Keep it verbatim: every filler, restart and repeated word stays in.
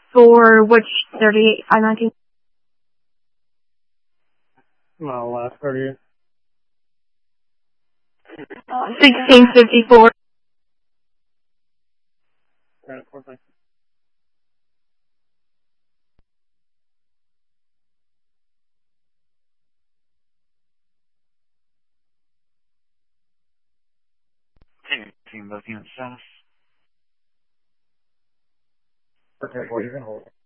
For which thirty-eight, I nineteen? No, last thirty. Uh, sixteen fifty-four. Right, four, thank you. Team, team, both units status. Okay, well, you can hold it.